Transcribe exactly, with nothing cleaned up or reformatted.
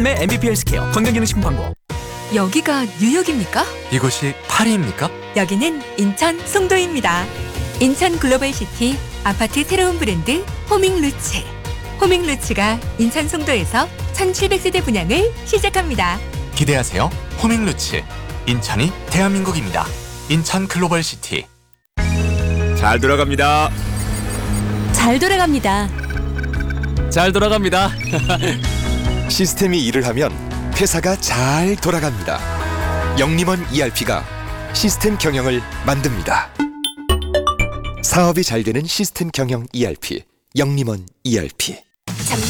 엠비피 헬스케어 건강기능식품 광고. 여기가 뉴욕입니까? 이곳이 파리입니까? 여기는 인천 송도입니다. 인천 글로벌시티 아파트 새로운 브랜드 호밍루츠. 호밍루츠가 인천 송도에서 천칠백 세대 분양을 시작합니다. 기대하세요. 호밍루츠. 인천이 대한민국입니다. 인천 글로벌시티. 잘 돌아갑니다. 잘 돌아갑니다. 잘 돌아갑니다. 시스템이 일을 하면 회사가 잘 돌아갑니다. 영림원 이알피가 시스템 경영을 만듭니다. 사업이 잘 되는 시스템 경영 이알피, 영림원 이알피. 정말